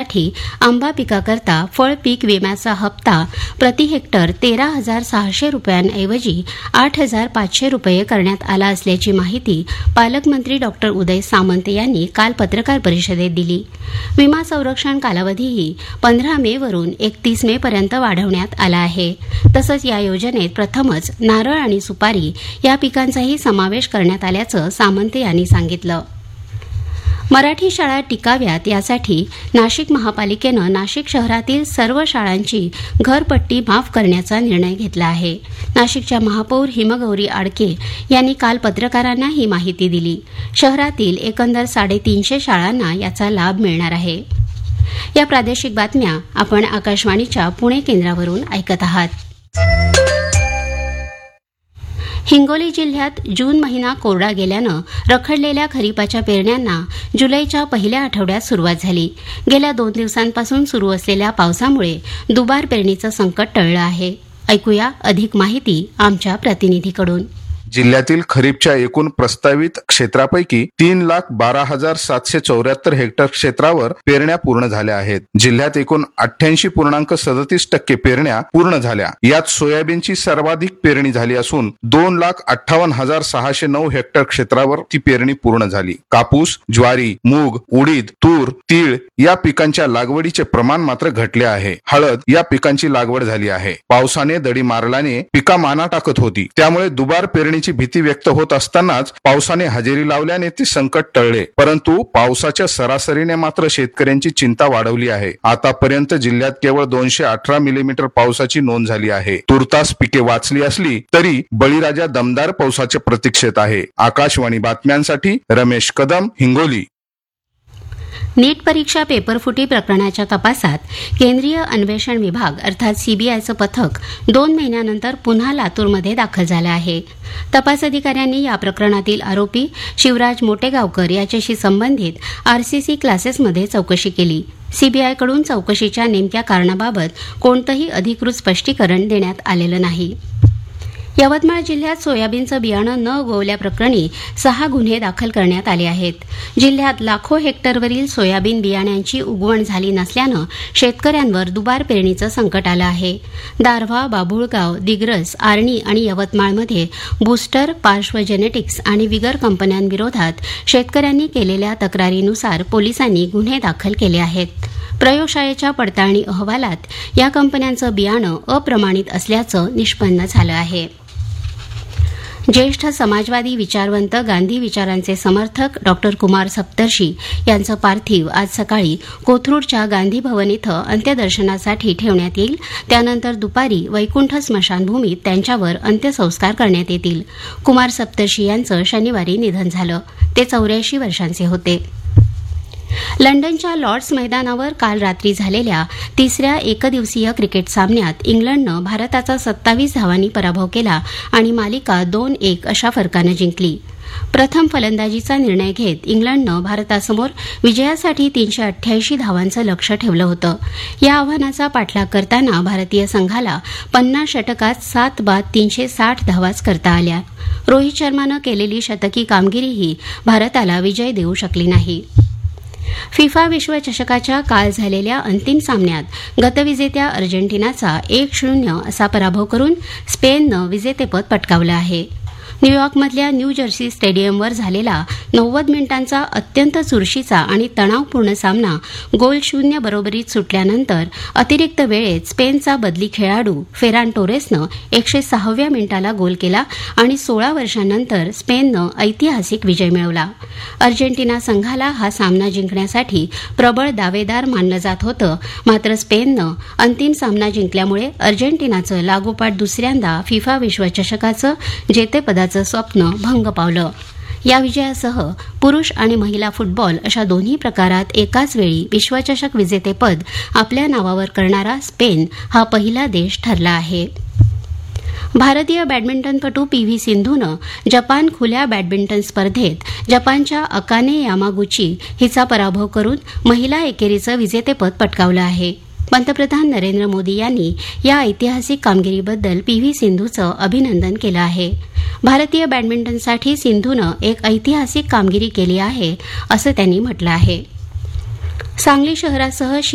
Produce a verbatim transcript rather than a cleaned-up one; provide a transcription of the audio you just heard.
शेतकऱ्यांसाठी आंबा पिकाकरता फळ पीक विम्याचा हप्ता प्रति हेक्टर तेरा हजार सहाशे रुपयांऐवजी आठ हजार पाचशे रुपये करण्यात आला असल्याची माहिती पालकमंत्री डॉक्टर उदय सामंत यांनी काल पत्रकार परिषदेत दिली. विमा संरक्षण कालावधीही पंधरा मे वरून एकतीस मे पर्यंत वाढवण्यात आला आहे. तसंच या योजनेत प्रथमच नारळ आणि सुपारी या पिकांचाही समावेश करण्यात आल्याचं सामंत यांनी सांगितलं. मराठी शाळा टिकाव्यात यासाठी नाशिक महापालिकेनं नाशिक शहरातील सर्व शाळांची घरपट्टी माफ करण्याचा निर्णय घेतला आहे. नाशिकच्या महापौर हिमगौरी आडके यांनी काल पत्रकारांना ही माहिती दिली. शहरातील एकंदर साडेतीनशे शाळांना याचा लाभ मिळणार आहे. या प्रादेशिक बातम्या आपण आकाशवाणीच्या पुणे केंद्रावरून ऐकत आहात. हिंगोली जिल्ह्यात जून महिना कोरडा गेल्यानं रखडलेल्या खरीपाच्या पेरण्यांना जुलैच्या पहिल्या आठवड्यात सुरुवात झाली. गेल्या दोन दिवसांपासून सुरू असलेल्या पावसामुळे दुबार पेरणीचं संकट टळलं आहे. ऐकूया अधिक माहिती आमच्या प्रतिनिधीकडून. जिल्ह्यातील खरीपच्या एकूण प्रस्तावित क्षेत्रापैकी तीन लाख बारा हजार सातशे चौऱ्याहत्तर हेक्टर क्षेत्रावर पेरण्या पूर्ण झाल्या आहेत. जिल्ह्यात एकूण अठ्ठ्याऐंशी पूर्णांक सदतीस टक्के पेरण्या पूर्ण झाल्या. यात सोयाबीनची सर्वाधिक पेरणी झाली असून दोन लाख अठ्ठावन्न हजार सहाशे नऊ हेक्टर क्षेत्रावर ती पेरणी पूर्ण झाली. कापूस, ज्वारी, मूग, उडीद, तूर, तीळ या पिकांच्या लागवडीचे प्रमाण मात्र घटले आहे. हळद या पिकांची लागवड झाली आहे. पावसाने दडी मारल्याने पिका माना टाकत होती. त्यामुळे दुबार पेरणी भीती व्यक्त होत असतानाच पावसाने हजेरी लावल्याने ते संकट टळले. परंतु पावसाच्या सरासरीने मात्र शेतकऱ्यांची चिंता वाढवली आहे. आतापर्यंत जिल्ह्यात केवळ दोनशे अठरा मिलीमीटर पावसाची नोंद झाली आहे. तुर्तास पिके वाचली असली तरी बळीराजा दमदार पावसाच्या प्रतीक्षेत आहे. आकाशवाणी बातम्यांसाठी रमेश कदम, हिंगोली. नीट परीक्षा पेपरफुटी प्रकरणाच्या तपासात केंद्रीय अन्वेषण विभाग अर्थात सीबीआयचं पथक दोन महिन्यानंतर पुन्हा लातूरमध्ये दाखल झालं आहे. तपास अधिकाऱ्यांनी या प्रकरणातील आरोपी शिवराज मोटेगावकर याच्याशी संबंधित आरसीसी क्लासेसमध्ये चौकशी केली. सीबीआयकडून चौकशीच्या नेमक्या कारणाबाबत कोणतंही अधिकृत स्पष्टीकरण देण्यात आलेलं नाही. यवतमाळ जिल्ह्यात सोयाबीनचं बियाणं न उगवल्याप्रकरणी सहा गुन्हे दाखल करण्यात आले आहेत. जिल्ह्यात लाखो हेक्टरवरील सोयाबीन बियाण्यांची उगवण झाली नसल्यानं शेतकऱ्यांवर दुबार पेरणीचं संकट आलं आहे. दारव्हा, बाभुळगाव, दिग्रस, आर्णी आणि यवतमाळमध्ये बूस्टर, पार्श्व जेनेटिक्स आणि विगर कंपन्यांविरोधात शेतकऱ्यांनी केलेल्या तक्रारीनुसार पोलिसांनी गुन्हे दाखल केले आहेत. प्रयोगशाळेच्या पडताळणी अहवालात या कंपन्यांचं बियाणं अप्रमाणित असल्याचं निष्पन्न झालं आहे. ज्येष्ठ समाजवादी विचारवंत गांधी विचारांचे समर्थक डॉक्टर कुमार सप्तर्षी यांचं पार्थिव आज सकाळी कोथरूडच्या गांधी भवन इथं अंत्यदर्शनासाठी ठेवण्यात येईल. त्यानंतर दुपारी वैकुंठ स्मशानभूमीत त्यांच्यावर अंत्यसंस्कार करण्यात येतील. कुमार सप्तर्षी यांचं शनिवारी निधन झालं. ते चौऱ्याऐंशी वर्षांचे होते. लंडनच्या लॉर्ड्स मैदानावर काल रात्री झालेल्या तिसऱ्या एकदिवसीय क्रिकेट सामन्यात इंग्लंडनं भारताचा सत्तावीस धावांनी पराभव केला आणि मालिका दोन एक अशा फरकानं जिंकली. प्रथम फलंदाजीचा निर्णय घेत इंग्लंडनं भारतासमोर विजयासाठी तीनशे अठ्ठ्याऐंशी धावांचं लक्ष्य ठेवलं होतं. या आव्हानाचा पाठलाग करताना भारतीय संघाला पन्नास षटकात सात बाद तीनशे साठ धावाच करता आल्या. रोहित शर्मानं केलेली शतकी कामगिरीही भारताला विजय देऊ शकली नाही. फिफा विश्वचषकाच्या काल झालेल्या अंतिम सामन्यात गतविजेत्या अर्जेंटिनाचा एक शून्य असा पराभव करून स्पेननं विजेतेपद पटकावलं आहे. न्यूयॉर्कमधल्या न्यू जर्सी स्टेडियमवर झालेला नव्वद मिनिटांचा अत्यंत चुरशीचा आणि तणावपूर्ण सामना गोल शून्य बरोबरीत सुटल्यानंतर अतिरिक्त वेळेत स्पेनचा बदली खेळाडू फेरान टोरेसनं एकशे सहाव्या मिनिटाला गोल केला आणि सोळा वर्षांनंतर स्पेननं ऐतिहासिक विजय मिळवला. अर्जेंटिना संघाला हा सामना जिंकण्यासाठी प्रबळ दावेदार मानलं जात होतं. मात्र स्पेननं अंतिम सामना जिंकल्यामुळे अर्जेंटिनाचं लागोपाठ दुसऱ्यांदा फिफा विश्वचषकाचं जेतेपदाचं स्वप्न भंग पावलं. या विजयासह पुरुष आणि महिला फुटबॉल अशा दोन्ही प्रकारात एकाच वेळी विश्वचषक विजेतेपद आपल्या नावावर करणारा स्पेन हा पहिला देश ठरला आहे. भारतीय बॅडमिंटनपटू पी व्ही सिंधूनं जपान खुल्या बॅडमिंटन स्पर्धेत जपानच्या अकाने यामागुची हिचा पराभव करून महिला एकेरीचं विजेतेपद पटकावलं आहे. पंतप्रधान नरेंद्र मोदी यांनी या ऐतिहासिक कामगिरीबद्दल पी व्ही सिंधूचं अभिनंदन केलं आहे. भारतीय बॅडमिंटनसाठी सिंधूनं एक ऐतिहासिक कामगिरी केली आहे असं त्यांनी म्हटलं आहे. सांगली शहरासह